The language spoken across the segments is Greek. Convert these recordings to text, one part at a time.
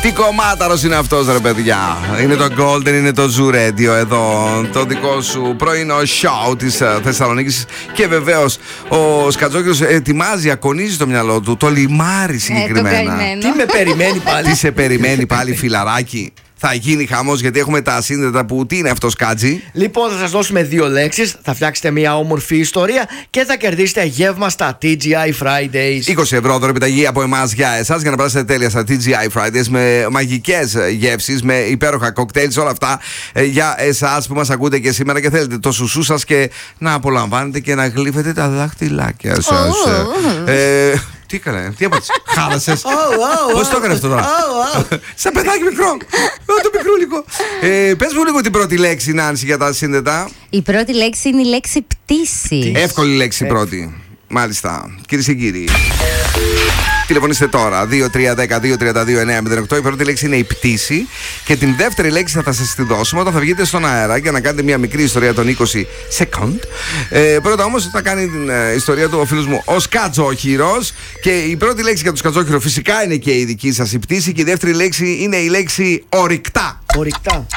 Τι κομμάταρος είναι αυτός, ρε παιδιά. Είναι το Golden, είναι το Zoo Radio εδώ. Το δικό σου πρωινό show της Θεσσαλονίκης. Και βεβαίως ο Σκατζόκυρος ετοιμάζει, ακονίζει το μυαλό του. Το λιμάρι συγκεκριμένα. Τι με περιμένει πάλι. Τι σε περιμένει πάλι, φιλαράκι. Θα γίνει χαμός γιατί έχουμε τα σύνδετα που. Τι είναι αυτό, Σκάτζι? Λοιπόν, θα σας δώσουμε 2 λέξεις, θα φτιάξετε μια όμορφη ιστορία και θα κερδίσετε γεύμα στα TGI Fridays. 20 ευρώ δωρεπιταγή από εμάς για εσάς για να περάσετε τέλεια στα TGI Fridays με μαγικές γεύσεις, με υπέροχα κοκτέιλς, όλα αυτά για εσάς που μας ακούτε και σήμερα και θέλετε το σουσού σας και να απολαμβάνετε και να γλύφετε τα δάχτυλάκια σας. Τι έκανε, τι έπαθες, χάλασες? Πώς το έκανε αυτό τώρα? Σαν παιδάκι μικρό, το μικρούλικο. Πες μου λίγο την πρώτη λέξη, Νάνση, για τα σύνδετα. Η πρώτη λέξη είναι η λέξη πτήση. Εύκολη λέξη πρώτη. Μάλιστα, κυρίες και κύριοι. Τηλεφωνήστε τώρα 2310-232-908. Η πρώτη λέξη είναι η πτήση. Και την δεύτερη λέξη θα σας τη δώσουμε όταν θα βγείτε στον αέρα για να κάνετε μια μικρή ιστορία των 20 second. Πρώτα όμως θα κάνει την ιστορία του ο φίλος μου ο Σκατζόχυρος. Και η πρώτη λέξη για τον Σκατζόχυρο φυσικά είναι και η δική σας η πτήση. Και η δεύτερη λέξη είναι η λέξη ορυκτά. Ορυκτά.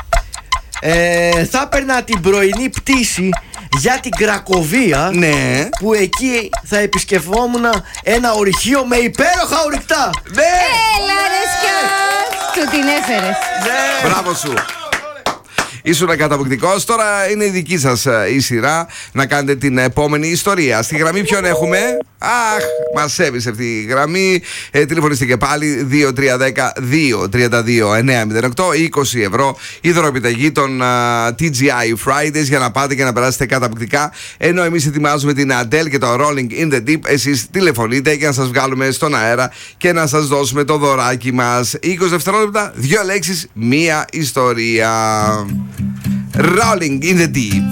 Θα έπαιρνα την πρωινή πτήση για την Κρακοβία. Ναι. Που εκεί θα επισκεφόμουν ένα ορυχείο με υπέροχα ορυκτά. Ναι. Έλα ρε Σκατ, σου την έφερες. Ναι. Μπράβο σου. Ήσουν καταπληκτικός. Τώρα είναι η δική σας η σειρά να κάνετε την επόμενη ιστορία. Στη γραμμή ποιον έχουμε? Αχ, μας σέβησε αυτή η γραμμή. Τηλεφωνήστε και πάλι 2310-232-908. 20 ευρώ η δωροπιταγή των TGI Fridays για να πάτε και να περάσετε καταπληκτικά. Ενώ εμείς ετοιμάζουμε την Adele και το Rolling in the Deep, εσείς τηλεφωνείτε για να σας βγάλουμε στον αέρα και να σας δώσουμε το δωράκι μας. 20 δευτερόλεπτα, 2 λέξεις, 1 ιστορία. Rolling in the Deep.